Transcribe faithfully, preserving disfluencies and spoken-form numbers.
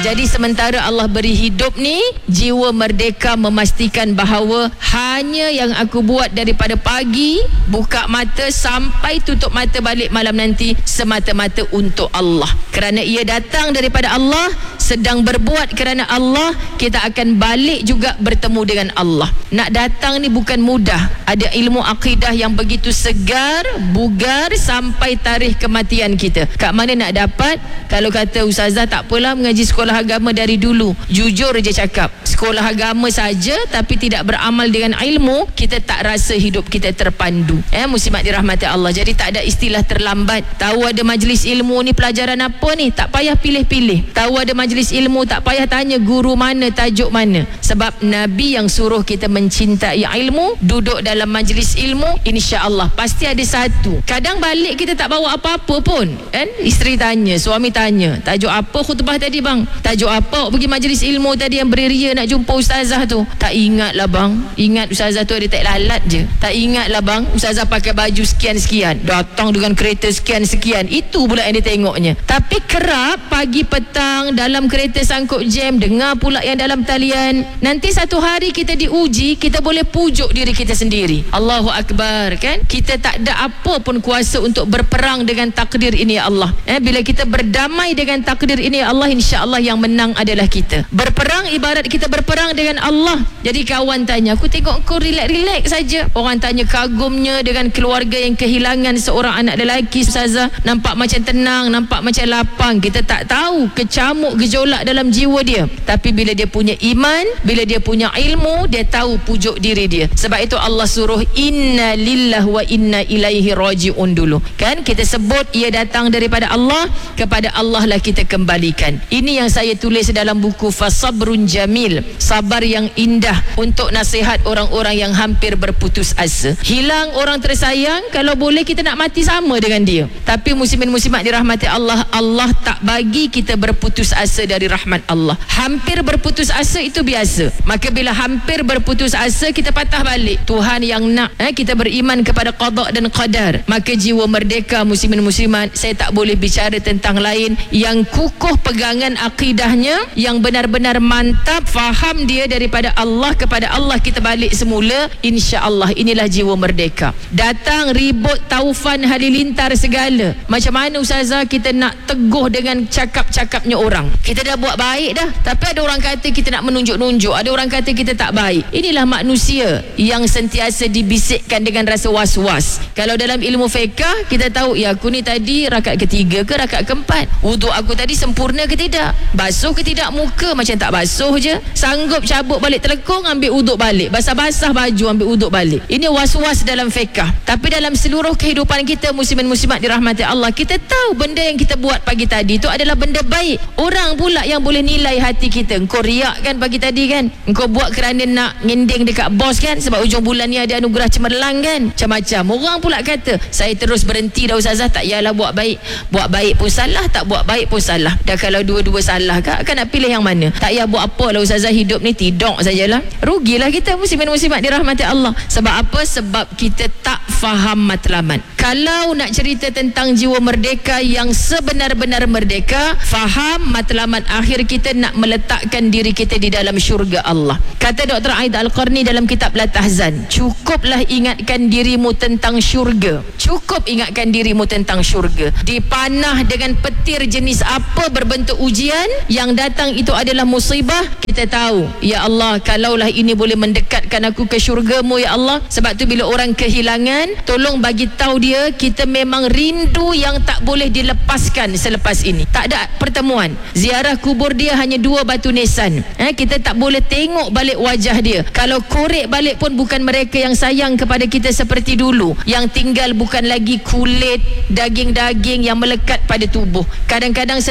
Jadi sementara Allah beri hidup ni, jiwa merdeka memastikan bahawa hanya yang aku buat daripada pagi buka mata sampai tutup mata balik malam nanti semata-mata untuk Allah. Kerana ia datang daripada Allah, sedang berbuat kerana Allah, kita akan balik juga bertemu dengan Allah. Nak datang ni bukan mudah. Ada ilmu akidah yang begitu segar, bugar sampai tarikh kematian kita. Kat mana nak dapat? Kalau kata ustazah tak apalah mengaji sekolah agama dari dulu. Jujur je cakap, sekolah agama saja tapi tidak beramal dengan ilmu, kita tak rasa hidup kita terpandu. Eh, muslimat dirahmati Allah. Jadi tak ada istilah terlambat. Tahu ada majlis ilmu ni pelajaran apa ni, tak payah pilih-pilih. Tahu ada majlis ilmu, tak payah tanya guru mana, tajuk mana. Sebab Nabi yang suruh kita mencintai ilmu, duduk dalam majlis ilmu, insya-Allah pasti ada satu. Kadang balik kita tak bawa apa-apa pun, kan? Isteri tanya, suami tanya, tajuk apa khutbah tadi bang? Tajuk apa pergi majlis ilmu tadi yang beria nak jumpa ustazah tu? Tak ingat lah bang. Ingat ustazah tu ada tak lalat je. Tak ingat lah bang, ustazah pakai baju sekian-sekian, datang dengan kereta sekian-sekian. Itu pula yang dia tengoknya. Tapi kerap pagi petang dalam kereta sangkut jam, dengar pula yang dalam talian. Nanti satu hari kita diuji, kita boleh pujuk diri kita sendiri. Allahu Akbar, kan? Kita tak ada apa pun kuasa untuk berperang dengan takdir ini ya Allah. Eh, bila kita berdamai dengan takdir ini ya Allah, insya-Allah yang menang adalah kita. Berperang ibarat kita berperang dengan Allah. Jadi kawan tanya, aku tengok kau relax-relax saja. Orang tanya kagumnya dengan keluarga yang kehilangan seorang anak lelaki, ustazah. Nampak macam tenang, nampak macam lapang. Kita tak tahu kecamuk gejolak dalam jiwa dia. Tapi bila dia punya iman, bila dia punya ilmu, dia tahu pujuk diri dia. Sebab itu Allah suruh inna lillah wa inna ilaihi raji'un dulu. Kan kita sebut ia datang daripada Allah, kepada Allah lah kita kembalikan. Ini yang saya tulis dalam buku Fasabrun Jamil, sabar yang indah, untuk nasihat orang-orang yang hampir berputus asa. Hilang orang tersayang, kalau boleh kita nak mati sama dengan dia. Tapi muslimin muslimat dirahmati Allah, Allah tak bagi kita berputus asa dari rahmat Allah. Hampir berputus asa itu biasa. Maka bila hampir berputus asa, kita patah balik. Tuhan yang nak eh, kita beriman kepada qada dan qadar. Maka jiwa merdeka muslimin muslimat, saya tak boleh bicara tentang lain. Yang kukuh pegangan akidahnya, yang benar-benar mantap, faham dia daripada Allah kepada Allah, kita balik semula, insya-Allah inilah jiwa merdeka. Datang ribut, taufan, halilintar segala. Macam mana ustazah kita nak teguh dengan cakap-cakapnya orang? Kita dah buat baik dah, tapi ada orang kata kita nak menunjuk-nunjuk, ada orang kata kita tak baik. Inilah manusia yang sentiasa dibisikkan dengan rasa was-was. Kalau dalam ilmu fiqh kita tahu, ya aku ni tadi rakaat ketiga ke rakaat keempat, wuduk aku tadi sempurna ke tidak, basuh ke tidak muka, macam tak basuh je, sanggup cabut balik telekung, ambil wuduk balik, basah-basah baju, ambil wuduk balik. Ini was-was dalam fiqh. Tapi dalam seluruh kehidupan kita muslimin muslimat dirahmati Allah, kita tahu benda yang kita buat pagi tadi itu adalah benda baik. Orang pula yang boleh nilai hati kita. Engkau riak kan pagi tadi kan, engkau buat kerana nak ngending dekat bos kan, sebab ujung bulan ni ada anugerah cemerlang kan, macam-macam. Orang pula kata, saya terus berhenti dah ustazah, tak payahlah buat baik. Buat baik pun salah, tak buat baik pun salah. Dah kalau dua-dua salah kak, kan nak pilih yang mana? Tak payah buat apa lah ustazah, hidup ni tidur sajalah. Rugilah kita muslimin muslimat dirahmati Allah. Sebab apa? Sebab kita tak faham matlamat. Kalau nak cerita tentang jiwa merdeka yang sebenar-benar merdeka, faham matlamat akhir kita nak meletakkan diri kita di dalam syurga Allah. Kata Doktor Aid Al-Qarni dalam kitab La Tahzan, cukuplah ingatkan dirimu tentang syurga. Cukup ingatkan dirimu tentang syurga. Dipanah dengan petir jenis apa berbentuk ujian, yang datang itu adalah musibah, kita tahu, ya Allah, kalaulah ini boleh mendekatkan aku ke syurga-Mu ya Allah. Sebab tu bila orang kehilangan, tolong bagi tahu dia, kita memang rindu yang tak boleh dilepaskan selepas ini. Tak ada pertemuan. Ziarah kubur dia hanya dua batu nisan. Eh, kita tak boleh tengok balik wajah dia. Kalau korek balik pun bukan mereka yang sayang kepada kita seperti dulu. Yang tinggal bukan lagi kulit, daging-daging yang melekat pada tubuh. Kadang-kadang